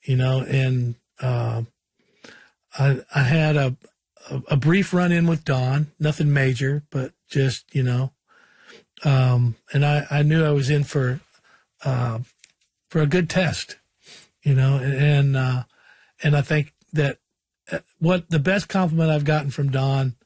you know, and I had a brief run-in with Don, nothing major, but just, you know, and I knew I was in for a good test, you know, and I think that what the best compliment I've gotten from Don,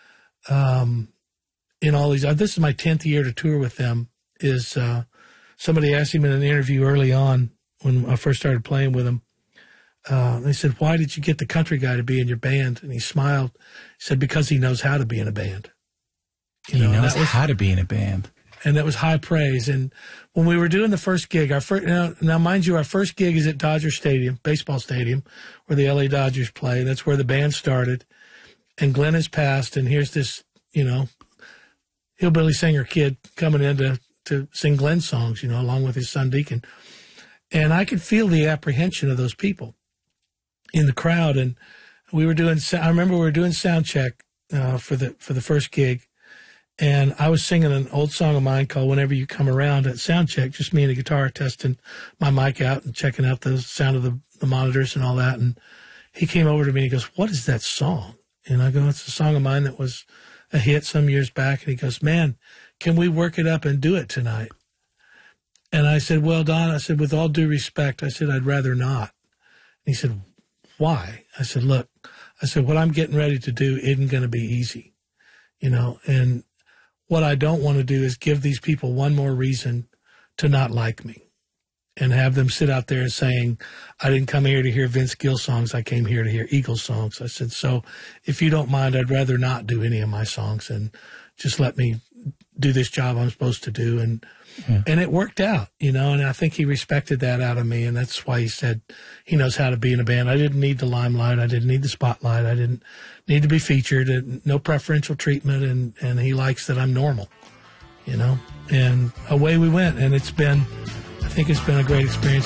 in all these, this is my 10th year to tour with them, is somebody asked him in an interview early on when I first started playing with him. They said, "Why did you get the country guy to be in your band?" And he smiled. He said, "Because he knows how to be in a band." He knows how to be in a band. And that was high praise. And when we were doing the first gig, now mind you, our first gig is at Dodger Stadium, baseball stadium, where the LA Dodgers play. That's where the band started. And Glenn has passed, and here's this, you know, hillbilly singer kid coming in to sing Glenn's songs, you know, along with his son Deacon. And I could feel the apprehension of those people in the crowd. And I remember we were doing sound check for the first gig. And I was singing an old song of mine called Whenever You Come Around at sound check, just me and a guitar testing my mic out and checking out the sound of the monitors and all that. And he came over to me and he goes, "What is that song?" And I go, "It's a song of mine that was a hit some years back." And he goes, "Man, can we work it up and do it tonight?" And I said, "Well, Don," I said, "with all due respect," I said, "I'd rather not." And he said, "Why?" I said, "Look," I said, "what I'm getting ready to do isn't going to be easy, you know, and what I don't want to do is give these people one more reason to not like me and have them sit out there saying, I didn't come here to hear Vince Gill songs. I came here to hear Eagles songs." I said, "So if you don't mind, I'd rather not do any of my songs and just let me do this job I'm supposed to do." And it worked out, you know, and I think he respected that out of me. And that's why he said he knows how to be in a band. I didn't need the limelight. I didn't need the spotlight. I didn't need to be featured, and no preferential treatment. And he likes that I'm normal, you know, and away we went. And I think it's been a great experience.